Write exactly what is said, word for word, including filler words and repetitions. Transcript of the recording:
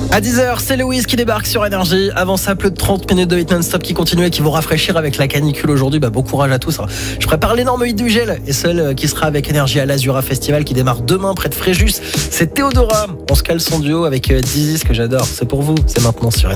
À dix heures, c'est Lewis qui débarque sur Énergie. Avant ça, plus de trente minutes de hit non-stop qui continuent et qui vont rafraîchir avec la canicule aujourd'hui. Bah, bon courage à tous. Je prépare l'énorme hit du gel et celle qui sera avec Énergie à l'Azura Festival qui démarre demain près de Fréjus. C'est Théodora. On se cale son duo avec Dizzy, ce que j'adore. C'est pour vous, c'est maintenant sur Énergie.